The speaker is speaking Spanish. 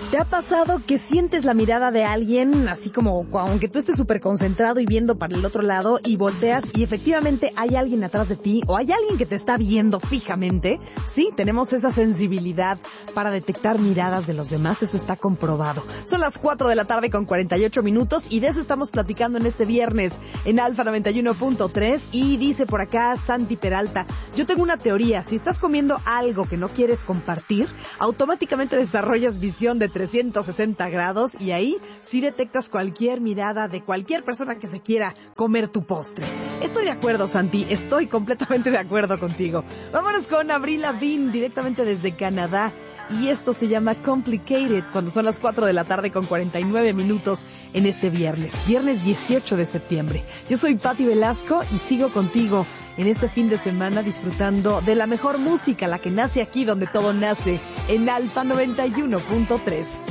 ¿Te ha pasado que sientes la mirada de alguien, así como aunque tú estés súper concentrado y viendo para el otro lado, y volteas y efectivamente hay alguien atrás de ti o hay alguien que te está viendo fijamente? Sí, tenemos esa sensibilidad para detectar miradas de los demás, eso está comprobado. Son las 4 de la tarde con 48 minutos y de eso estamos platicando en este viernes en Alfa 91.3 y dice por acá Santi Peralta, yo tengo una teoría, si estás comiendo algo que no quieres compartir, automáticamente desarrollas visión de 360 grados y ahí sí detectas cualquier mirada de cualquier persona que se quiera comer tu postre. Estoy de acuerdo, Santi, estoy completamente de acuerdo contigo. Vámonos con Avril Lavigne directamente desde Canadá. Y esto se llama Complicated, cuando son las 4 de la tarde con 49 minutos en este viernes 18 de septiembre. Yo soy Patti Velasco y sigo contigo en este fin de semana disfrutando de la mejor música, la que nace aquí donde todo nace, en Alfa 91.3.